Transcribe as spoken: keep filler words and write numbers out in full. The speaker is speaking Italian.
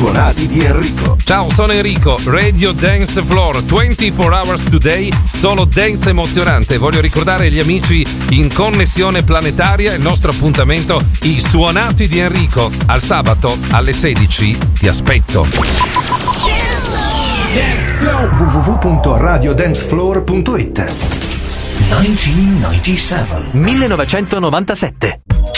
suonati di Enrico. Ciao, sono Enrico, Radio Dance Floor, ventiquattro hours today, solo dance emozionante. Voglio ricordare agli amici in connessione planetaria il nostro appuntamento, i suonati di Enrico. Al sabato alle sedici ti aspetto. w w w punto radio dance floor punto it millenovecentonovantasette